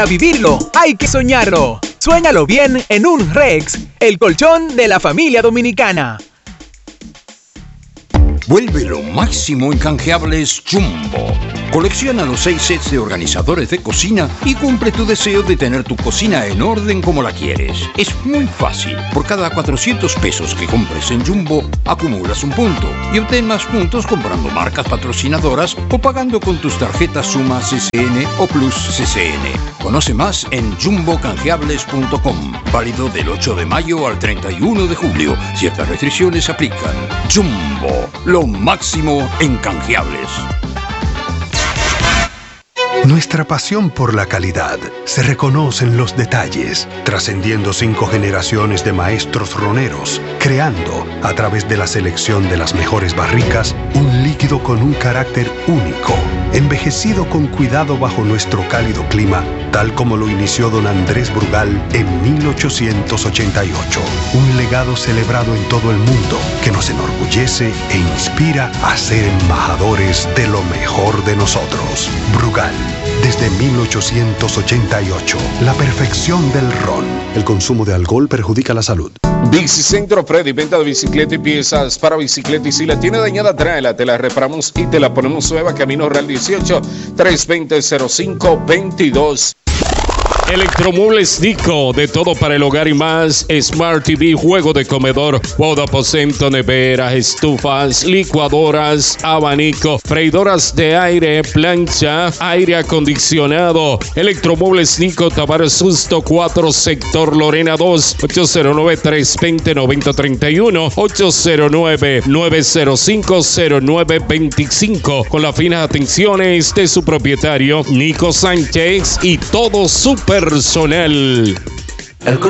Para vivirlo, hay que soñarlo. Suéñalo bien en un Rex, el colchón de la familia dominicana. Vuelve lo máximo en canjeables Jumbo. Colecciona los 6 sets de organizadores de cocina y cumple tu deseo de tener tu cocina en orden como la quieres. Es muy fácil. Por cada 400 pesos que compres en Jumbo, acumulas un punto y obtén más puntos comprando marcas patrocinadoras o pagando con tus tarjetas Suma CCN o Plus CCN. Conoce más en jumbocanjeables.com. Válido del 8 de mayo al 31 de julio. Ciertas restricciones aplican. Jumbo, lo máximo en canjeables. Nuestra pasión por la calidad se reconoce en los detalles, trascendiendo 5 generaciones de maestros roneros, creando, a través de la selección de las mejores barricas, un líquido con un carácter único, envejecido con cuidado bajo nuestro cálido clima, tal como lo inició don Andrés Brugal en 1888. Un legado celebrado en todo el mundo que nos enorgullece e inspira a ser embajadores de lo mejor de nosotros. Brugal, desde 1888, la perfección del ron. El consumo de alcohol perjudica la salud. Bicicentro Freddy, venta de bicicleta y piezas para bicicleta. Y si la tiene dañada, tráela, te la reparamos y te la ponemos nueva. Camino Real 18, 320-0522. Electromuebles Nico, de todo para el hogar y más. Smart TV, juego de comedor, modo aposento, neveras, estufas, licuadoras, abanico, freidoras de aire, plancha, aire acondicionado. Electromuebles Nico, Tavares Susto 4, sector Lorena 2, 809-320-9031, 809-905-0925, con las finas atenciones de su propietario Nico Sánchez y todo su personal.